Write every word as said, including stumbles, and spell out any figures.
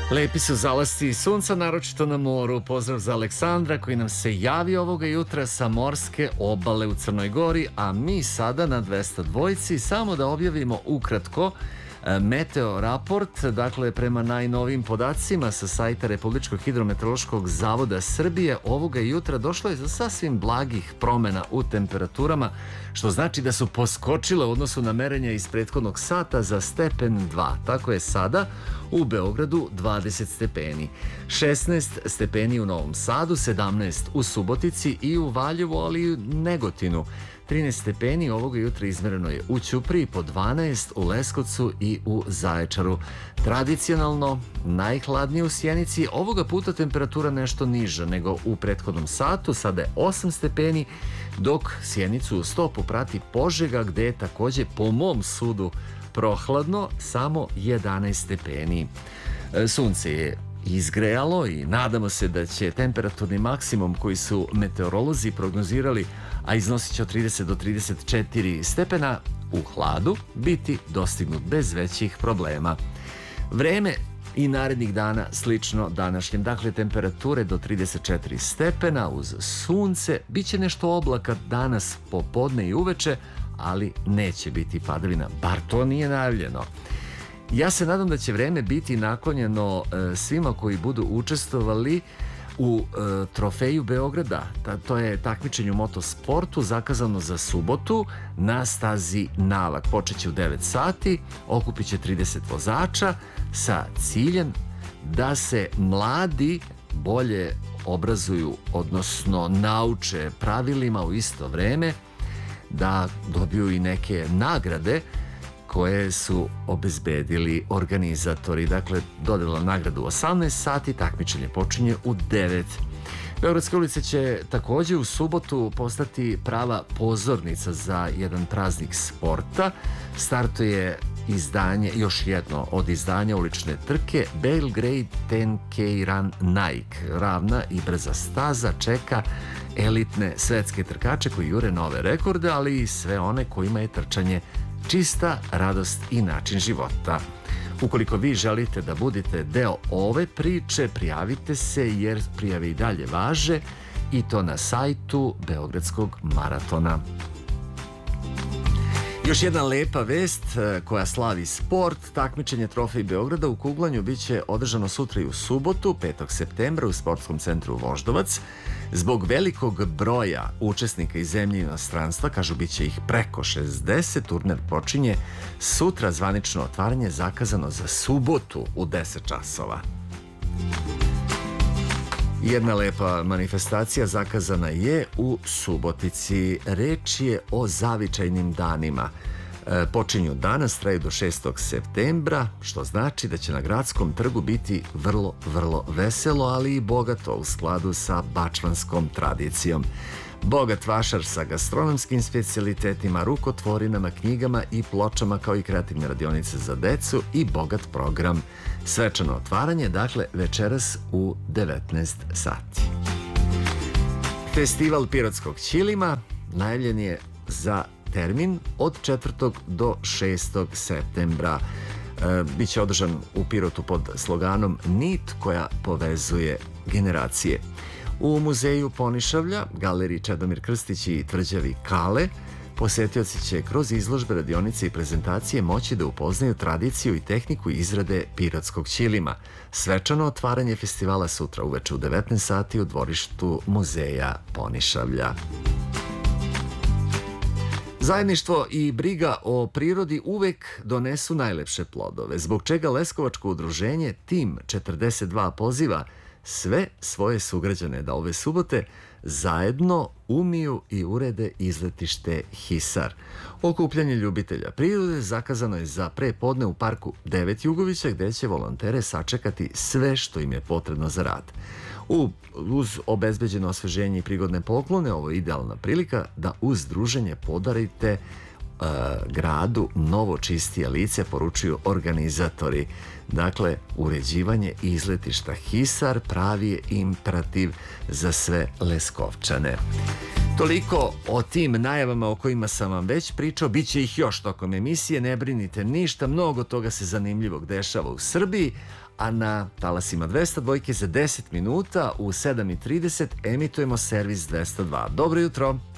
Lepi su zalasci sunca, naročito na moru. Pozdrav za Aleksandra koji nam se javi ovoga jutra sa morske obale u Crnoj Gori, a mi sada na dvesta dvojici samo da objavimo ukratko meteo raport. Dakle, prema najnovijim podacima sa sajta Republičkog hidrometeorološkog zavoda Srbije, ovoga jutra došlo je za sasvim blagih promena u temperaturama, što znači da su poskočile u odnosu na merenja iz prethodnog sata za stepen dva. Tako je sada u Beogradu dvadeset stepeni, šesnaest stepeni u Novom Sadu, sedamnaest u Subotici i u Valjevu, ali i u Negotinu. trinaest stepeni ovoga jutra izmereno je u Ćupriji, po dvanaest u Leskovcu i u Zaječaru. Tradicionalno najhladnije u Sjenici, ovoga puta temperatura nešto niža nego u prethodnom satu, sada je osam stepeni, dok Sjenicu u stopu prati Požega, gde je takođe po mom sudu prohladno, samo jedanaest stepeni. Sunce je izgrejalo i nadamo se da će temperaturni maksimum koji su meteorolozi prognozirali, a iznosit će od trideset do trideset četiri stepena u hladu, biti dostignut bez većih problema. Vreme i narednih dana slično današnjem, dakle temperature do trideset četiri stepena uz sunce, bit će nešto oblaka danas popodne i uveče, ali neće biti padavina, bar to nije najavljeno. Ja se nadam da će vreme biti naklonjeno e, svima koji budu učestvovali u e, trofeju Beograda. Ta, to je takmičenje u motosportu zakazano za subotu na stazi Navak. Počeće u devet sati, okupit će trideset vozača sa ciljem da se mladi bolje obrazuju, odnosno nauče pravilima u isto vreme, da dobiju i neke nagrade koje su obezbedili organizatori. Dakle, dodela nagradu u osamnaest sati, takmičenje počinje u devet. Beogradske ulice će takođe u subotu postati prava pozornica za jedan praznik sporta. Startuje izdanje, još jedno od izdanja ulične trke, Belgrade ten K Run Nike. Ravna i brza staza čeka elitne svetske trkače koji jure nove rekorde, ali i sve one kojima je trčanje čista radost i način života. Ukoliko vi želite da budete deo ove priče, prijavite se, jer prijave i dalje važe, i to na sajtu Beogradskog maratona. Još jedna lepa vest koja slavi sport. Takmičenje Trofej Beograda u kuglanju biće održano sutra i u subotu, petog septembra, u sportskom centru Voždovac. Zbog velikog broja učesnika iz zemlje i inostranstva, kažu biće ih preko šezdeset, turnir počinje sutra, zvanično otvaranje zakazano za subotu u deset časova. Jedna lepa manifestacija zakazana je u Subotici. Reč je o zavičajnim danima. E, počinju danas, traju do šestog septembra, što znači da će na gradskom trgu biti vrlo, vrlo veselo, ali i bogato u skladu sa bačvanskom tradicijom. Bogat vašar sa gastronomskim specijalitetima, rukotvorinama, knjigama i pločama, kao i kreativne radionice za decu i bogat program. Svečano otvaranje, dakle, večeras u devetnaest sati. Festival pirotskog ćilima najavljen je za termin od četvrtog do šestog septembra. E, biće održan u Pirotu pod sloganom Nit koja povezuje generacije. U muzeju Ponišavlja, galeriji Čedomir Krstić i tvrđavi Kale, posetioci će kroz izložbe, radionice i prezentacije moći da upoznaju tradiciju i tehniku izrade pirotskog ćilima. Svečano otvaranje festivala sutra uveče u devetnaest sati u dvorištu muzeja Ponišavlja. Zajedništvo i briga o prirodi uvek donesu najlepše plodove, zbog čega Leskovačko udruženje Tim četrdeset dva poziva sve svoje sugrađane da ove subote zajedno umiju i urede izletište Hisar. Okupljanje ljubitelja prirode zakazano je za pre podne u parku devet Jugovića, gde će volontere sačekati sve što im je potrebno za rad. U, uz obezbeđeno osveženje i prigodne poklone, ovo je idealna prilika da uz druženje podarite uh, gradu novo čistije lice, poručuju organizatori. Dakle, uređivanje izletišta Hisar pravi je imperativ za sve Leskovčane. Toliko o tim najavama o kojima sam vam već pričao, bit će ih još tokom emisije, ne brinite ništa, mnogo toga se zanimljivog dešava u Srbiji, a na talasima dvesta dva za deset minuta u sedam i trideset emitujemo servis dvesta dva. Dobro jutro!